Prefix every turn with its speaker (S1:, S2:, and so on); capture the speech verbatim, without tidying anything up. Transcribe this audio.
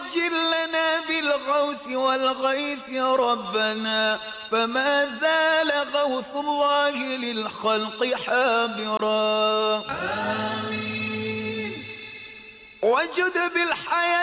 S1: عجل لنا بالغوث والغيث يا ربنا، فما زال غوث الله للخلق حاضرا. آمين. وجد بالحياة